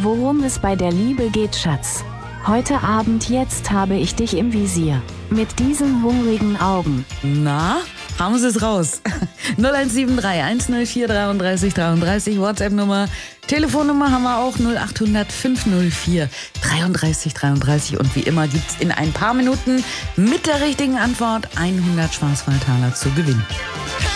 Worum es bei der Liebe geht, Schatz. Heute Abend, jetzt habe ich dich im Visier. Mit diesen hungrigen Augen. Na, haben Sie es raus. 0173 104 33 33, WhatsApp-Nummer, Telefonnummer haben wir auch, 0800 504 33 33. Und wie immer gibt's in ein paar Minuten mit der richtigen Antwort 100 Schwarzwaldtaler zu gewinnen.